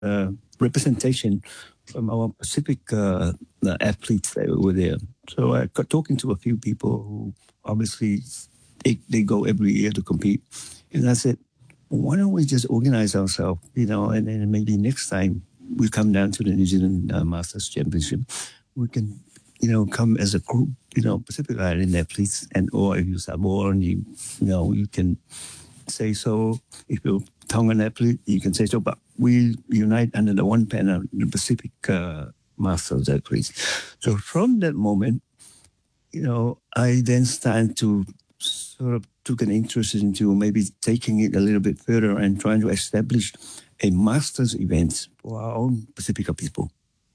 representation from our Pacific athletes that were there. So I got talking to a few people who obviously they go every year to compete. And I said, why don't we just organize ourselves, and then maybe next time we come down to the New Zealand Masters Championship, we can, come as a group, Pacific Island athletes, or if you're Samoan, you can say so. If you're Tongan athlete, you can say so. But we unite under the one banner, the Pacific Masters athletes. So from that moment, I then started to sort of took an interest into maybe taking it a little bit further and trying to establish a Masters event for our own Pacifica people.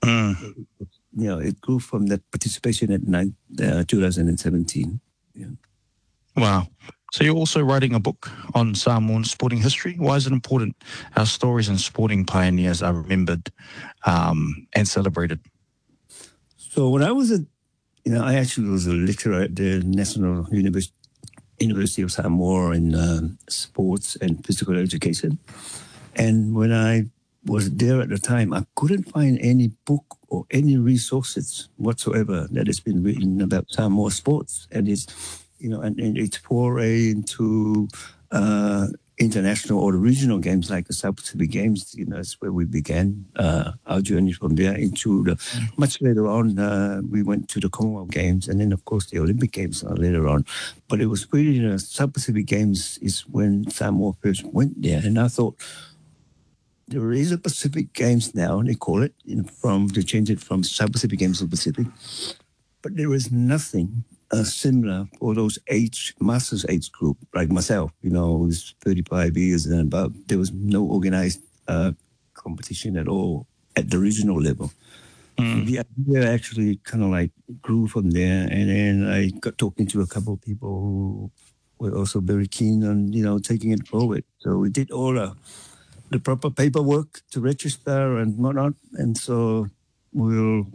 It grew from that participation at 2017. Yeah. Wow. So you're also writing a book on Samoan sporting history. Why is it important our stories and sporting pioneers are remembered and celebrated? So when I was I actually was a lecturer at the National University of Samoa in sports and physical education. And when I was there at the time, I couldn't find any book or any resources whatsoever that has been written about Samoa sports and its, and its foray into international or regional games like the South Pacific Games. That's where we began our journey from there into much later on. We went to the Commonwealth Games and then, of course, the Olympic Games later on. But it was really the South Pacific Games is when Samoa first went there. And I thought, there is a Pacific Games now, they call it, they changed it from South Pacific Games to Pacific. But there is nothing similar for those Masters age group, like myself, who's 35 years and above. There was no organized competition at all at the regional level. So the idea actually kind of like grew from there. And then I got talking to a couple of people who were also very keen on, taking it forward. So we did all the proper paperwork to register and whatnot. And so we'll,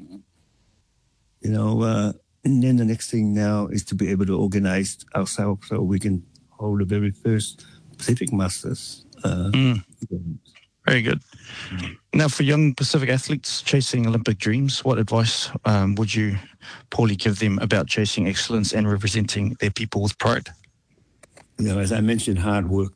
and then the next thing now is to be able to organize ourselves so we can hold the very first Pacific Masters. Very good. Now, for young Pacific athletes chasing Olympic dreams, what advice would you, Paulie, give them about chasing excellence and representing their people with pride? As I mentioned, hard work.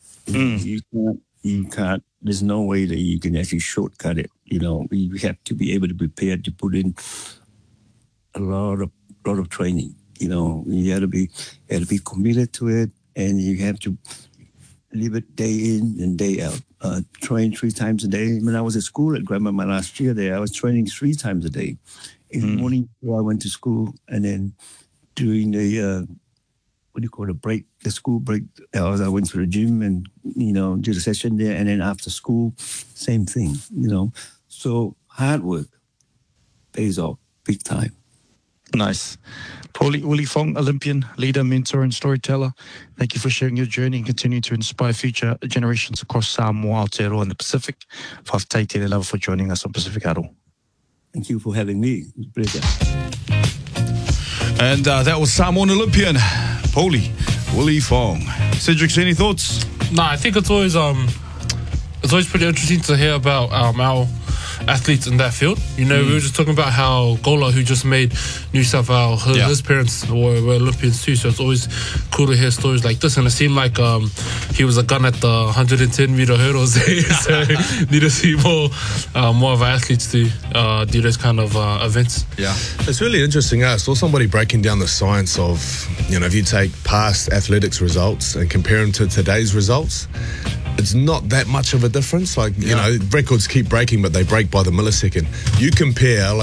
You can't, there's no way that you can actually shortcut it. You have to be able to prepare to put in a lot of training. You have to be committed to it, and you have to live it day in and day out. Train 3 times a day. When I was at school at Grammar my last year there, I was training 3 times a day. In the morning before I went to school, and then during the the school break hours, I went to the gym and, did a session there. And then after school, same thing, So hard work pays off big time. Nice. Paulie Uli Fong, Olympian, leader, mentor and storyteller. Thank you for sharing your journey and continue to inspire future generations across Samoa, Aotearoa and the Pacific. Whaftai te lava for joining us on Pacific Huddle. Thank you for having me. It was a pleasure. And that was Samoan Olympian, Paulie Uli Fong. Cedric, any thoughts? No, I think it's always pretty interesting to hear about our athletes in that field. We were just talking about how Gola, who just made New South Wales, his parents were Olympians too, so it's always cool to hear stories like this. And it seemed like he was a gun at the 110-meter hurdles so need to see more of our athletes to do those kind of events. Yeah, it's really interesting. I saw somebody breaking down the science of, if you take past athletics results and compare them to today's results, it's not that much of a difference. Records keep breaking, but they break by the millisecond. You compare,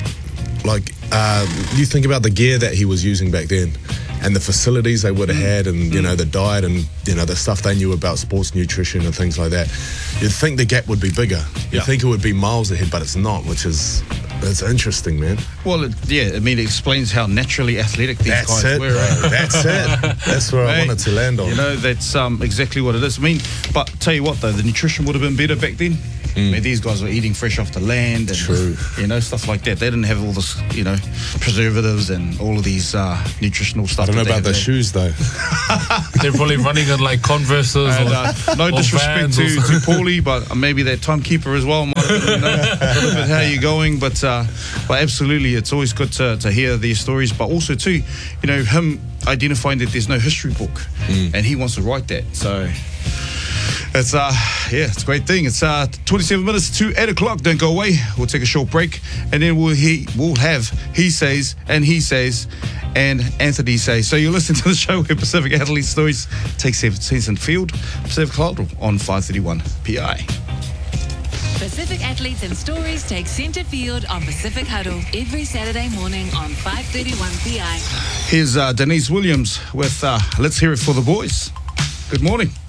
you think about the gear that he was using back then and the facilities they would have had and, the diet and, the stuff they knew about sports nutrition and things like that. You'd think the gap would be bigger. You'd think it would be miles ahead, but it's not, it's interesting, man. Well, it explains how naturally athletic these guys were. That's it. That's where I wanted to land on. That's exactly what it is. But tell you what, though, the nutrition would have been better back then. I mean, these guys were eating fresh off the land and, True. you know, stuff like that. They didn't have all this, you know, preservatives and all of these nutritional stuff. I don't know that they about the have there. shoes though. They're probably running on like Converses And, or no or disrespect Vans to or Paulie, but maybe that timekeeper as well might have been, you know, a little bit how you're going. But absolutely, it's always good to hear these stories. But also too, you know, him identifying that there's no history book, and he wants to write that. So it's it's a great thing. It's 27 minutes to 8 o'clock. Don't go away. We'll take a short break, and then we'll have He Says and He Says and Anthony Says. So you're listening to the show where Pacific Athlete Stories takes season field, Pacific Huddle on 531 PI. Pacific Athletes and Stories take centre field on Pacific Huddle every Saturday morning on 531 PI. Here's Denise Williams with Let's Hear It for the Boys. Good morning.